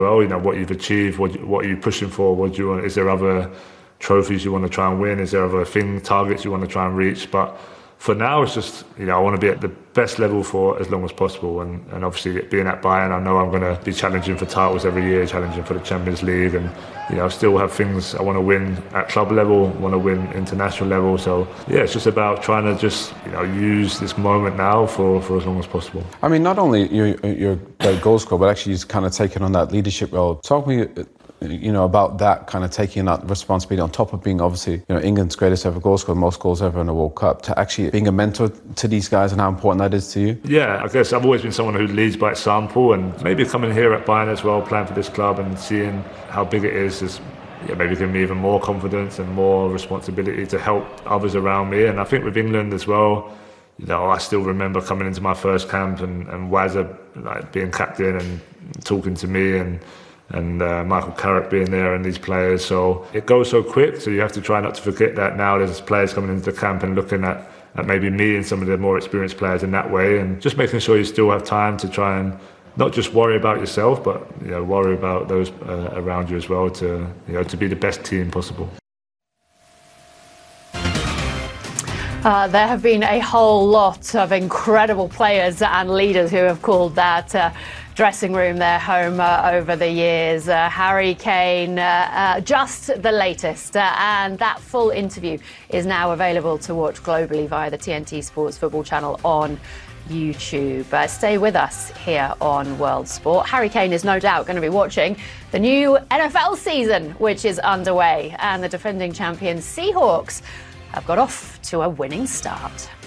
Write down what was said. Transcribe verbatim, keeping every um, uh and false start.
Well, you know, what you've achieved, what, what are you pushing for, what do you want, is there other trophies you want to try and win, is there other thing, targets you want to try and reach? But for now, it's just, you know, I want to be at the best level for as long as possible. And, and obviously, being at Bayern, I know I'm going to be challenging for titles every year, challenging for the Champions League. And, you know, I still have things I want to win at club level, want to win international level. So, yeah, it's just about trying to just, you know, use this moment now for, for as long as possible. I mean, not only you're, you're a goal scorer, but actually you're kind of taking on that leadership role. Talk to me, you know, about that, kind of taking that responsibility on top of being obviously, you know, England's greatest ever goal scorer, most goals ever in a World Cup, to actually being a mentor to these guys and how important that is to you? Yeah, I guess I've always been someone who leads by example, and maybe coming here at Bayern as well, playing for this club and seeing how big it is, is yeah, maybe giving me even more confidence and more responsibility to help others around me. And I think with England as well, you know, I still remember coming into my first camp and, and Wazza like being captain and talking to me, and and uh, Michael Carrick being there, and these players. So it goes so quick, so you have to try not to forget that now there's players coming into the camp and looking at, at maybe me and some of the more experienced players in that way, and just making sure you still have time to try and not just worry about yourself, but, you know, worry about those uh, around you as well, to, you know, to be the best team possible. Uh, there have been a whole lot of incredible players and leaders who have called that uh, dressing room their home uh, over the years. Uh, Harry Kane, uh, uh, just the latest. Uh, and that full interview is now available to watch globally via the T N T Sports Football channel on YouTube. Uh, stay with us here on World Sport. Harry Kane is no doubt going to be watching the new N F L season, which is underway. And the defending champions Seahawks have got off to a winning start.